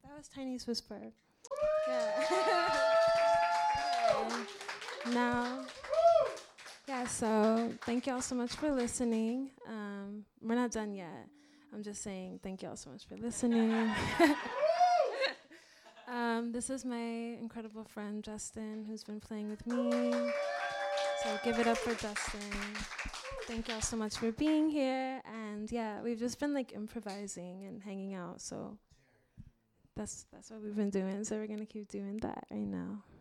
That was Tiny's Whisper. Yeah. Okay. Now, yeah, so thank y'all so much for listening. We're not done yet. I'm just saying thank y'all so much for listening. This is my incredible friend, Justin, who's been playing with me. So give it up for Justin. Thank y'all so much for being here. And yeah, we've just been like improvising and hanging out. So that's what we've been doing. So we're going to keep doing that right now.